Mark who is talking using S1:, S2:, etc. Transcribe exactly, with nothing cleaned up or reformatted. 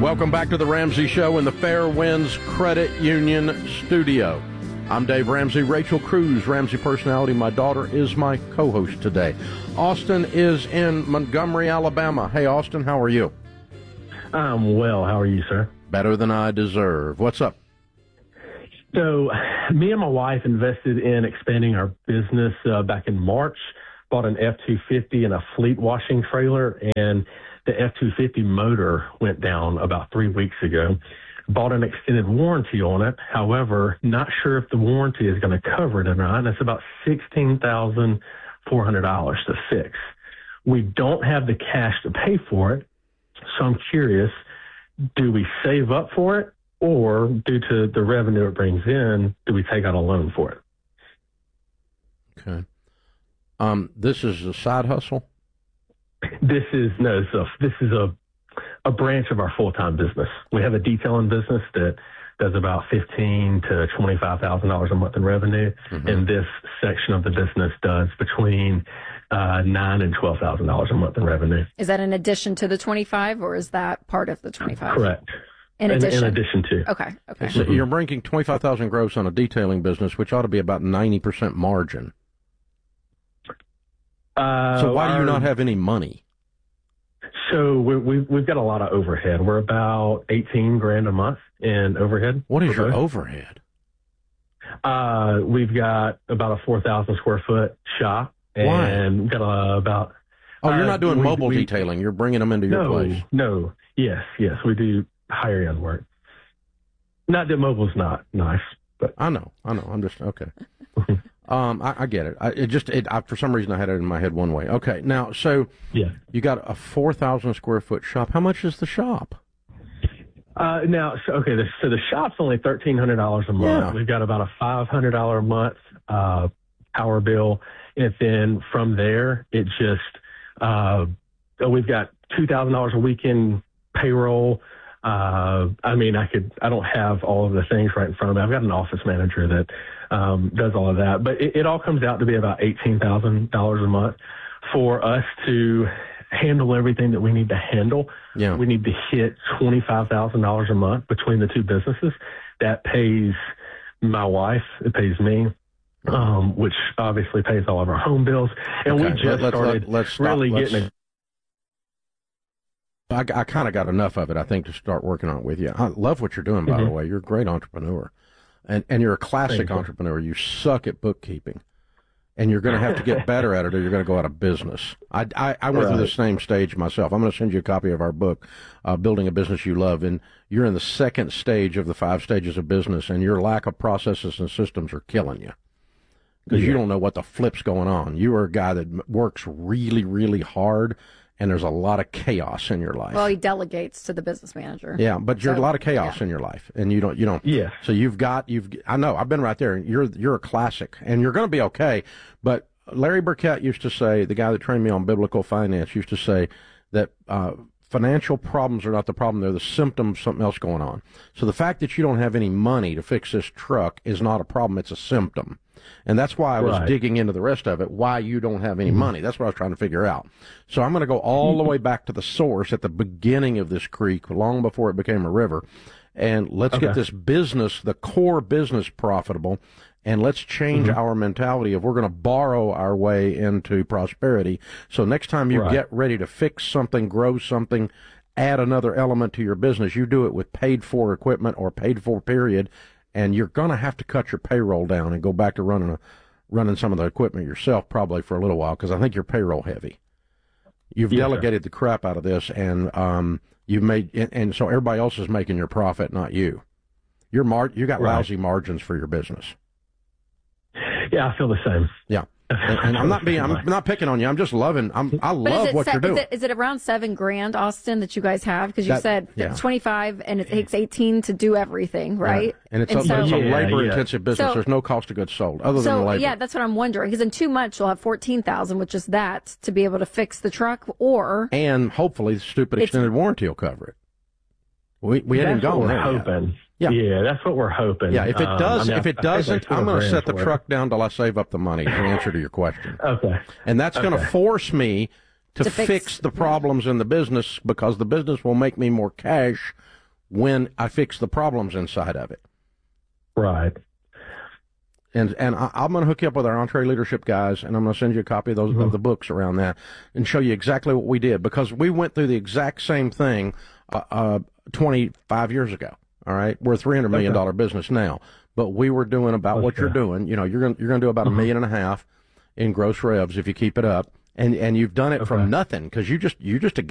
S1: Welcome back to the Ramsey Show in the Fairwinds Credit Union studio. I'm Dave Ramsey. Rachel Cruz, Ramsey personality. My daughter is my co-host today. Austin is in Montgomery, Alabama. Hey, Austin, how are you?
S2: I'm well. How are you, sir?
S1: Better than I deserve. What's up?
S2: So, me and my wife invested in expanding our business uh, back in March. Bought an F two fifty and a fleet washing trailer, and the F two fifty motor went down about three weeks ago. Bought an extended warranty on it. However, not sure if the warranty is going to cover it or not. And it's about sixteen thousand four hundred dollars to fix. We don't have the cash to pay for it. So I'm curious, do we save up for it, or due to the revenue it brings in, do we take out a loan for it?
S1: Okay. Um, this is a side hustle?
S2: This is, no, so this is a a branch of our full-time business. We have a detailing business that does about fifteen to twenty-five thousand dollars a month in revenue, mm-hmm. and this section of the business does between uh, nine and twelve thousand dollars a month in revenue.
S3: Is that in addition to the twenty-five, or is that part of the twenty-five?
S2: Correct.
S3: In addition,
S2: in, in addition to.
S3: Okay. Okay.
S1: So mm-hmm. you're bringing twenty-five thousand gross on a detailing business, which ought to be about ninety percent margin.
S2: Uh,
S1: so why
S2: our,
S1: do you not have any money?
S2: So we, we've, we've got a lot of overhead. We're about eighteen grand a month in overhead.
S1: What is your
S2: both.
S1: overhead?
S2: Uh, we've got about a four thousand square foot shop.
S1: Why?
S2: And we've got uh, about...
S1: Oh, you're
S2: uh,
S1: not doing
S2: we,
S1: mobile
S2: we,
S1: detailing. You're bringing them into your
S2: no,
S1: place.
S2: No, yes, yes. We do higher end work. Not that mobile's not nice, but...
S1: I know, I know. I'm just, okay. Um, I, I get it. I, it just, it, I, for some reason, I had it in my head one way. Okay, now, so
S2: yeah,
S1: you got a four thousand square foot shop. How much is the shop?
S2: Uh, now, so, okay, the, so the shop's only thirteen hundred dollars a month.
S1: Yeah.
S2: We've got about a five hundred dollars a month uh, power bill, and then from there, it just uh, we've got two thousand dollars a week in payroll. Uh, I mean, I could, I don't have all of the things right in front of me. I've got an office manager that um, does all of that, but it, it all comes out to be about eighteen thousand dollars a month for us to handle everything that we need to handle.
S1: Yeah.
S2: We need to hit twenty-five thousand dollars a month between the two businesses. That pays my wife, it pays me, um, which obviously pays all of our home bills. And
S1: Okay.
S2: we just
S1: let's,
S2: started
S1: let, let's stop.
S2: really
S1: let's,
S2: getting a
S1: I, I kind of got enough of it, I think, to start working on it with you. I love what you're doing, by
S2: mm-hmm.
S1: the way. You're a great entrepreneur. And and you're a classic
S2: Thank
S1: entrepreneur. You suck at bookkeeping. And you're going to have to get better at it or you're going to go out of business. I, I, I went
S2: right.
S1: through the same stage myself. I'm going to send you a copy of our book, uh, Building a Business You Love. And you're in the second stage of the five stages of business, and your lack of processes and systems are killing you. Because
S2: yeah.
S1: you don't know what the flip's going on. You are a guy that works really, really hard, and there's a lot of chaos in your life.
S3: Well, he delegates to the business manager.
S1: Yeah, but you're
S3: so,
S1: a lot of chaos
S3: yeah.
S1: in your life, and you don't, you don't.
S2: Yeah.
S1: So you've got, you've. I know, I've been right there. You're, you're a classic, and you're going to be okay. But Larry Burkett used to say, the guy that trained me on biblical finance used to say that uh, financial problems are not the problem; they're the symptom of something else going on. So the fact that you don't have any money to fix this truck is not a problem; it's a symptom. And that's why I was
S2: right.
S1: digging into the rest of it, why you don't have any money. That's what I was trying to figure out. So I'm going to go all the way back to the source at the beginning of this creek, long before it became a river. And let's
S2: okay.
S1: get this business, the core business, profitable. And let's change mm-hmm. our mentality of we're going to borrow our way into prosperity. So next time you
S2: right.
S1: get ready to fix something, grow something, add another element to your business, you do it with paid-for equipment or paid-for period. And you're going to have to cut your payroll down and go back to running a, running some of the equipment yourself probably for a little while, because I think you're payroll heavy. You've yes, delegated sir. the crap out of this, and um, you've made, and, and so everybody else is making your profit, not you. Your mar- you got right. lousy margins for your business.
S2: Yeah, I feel the same.
S1: Yeah. And, and I'm not being, I'm not picking on you. I'm just loving, I'm, I love what
S3: se-
S1: you're doing.
S3: Is it, is it around seven grand, Austin, that you guys have? Because you
S1: that,
S3: said
S1: yeah.
S3: twenty-five and it takes eighteen to do everything, right?
S1: Yeah. And it's
S3: and
S1: a,
S3: so,
S1: it's a
S2: yeah,
S1: labor
S2: yeah.
S1: intensive business.
S3: So,
S1: There's no cost of goods sold other
S3: so,
S1: than the labor.
S3: Yeah, that's what I'm wondering. Because in two months you'll have fourteen thousand, which is that to be able to fix the truck, or
S1: and hopefully the stupid extended warranty will cover it. We we
S2: that's
S1: hadn't gone
S2: what we're
S1: there
S2: hoping.
S1: Yet. Yeah,
S2: yeah, that's what we're hoping.
S1: Yeah, if it does,
S2: um, I mean,
S1: if it
S2: I,
S1: doesn't,
S2: I
S1: I'm going to set the
S2: it.
S1: truck down till I save up the money. The answer to your question.
S2: Okay.
S1: And that's
S2: okay.
S1: going to force me to,
S3: to
S1: fix,
S3: fix
S1: the problems yeah. in the business, because the business will make me more cash when I fix the problems inside of it.
S2: Right.
S1: And and I, I'm going to hook you up with our Entree Leadership guys, and I'm going to send you a copy of those mm-hmm. of the books around that, and show you exactly what we did, because we went through the exact same thing uh, uh, twenty-five years ago. All right, we're a three hundred million dollar okay. business now, but we were doing about okay. what you're doing. You know, you're going you're going to do about mm-hmm. a million and a half in gross revs if you keep it up, and and you've done it okay. from nothing, because you just you just a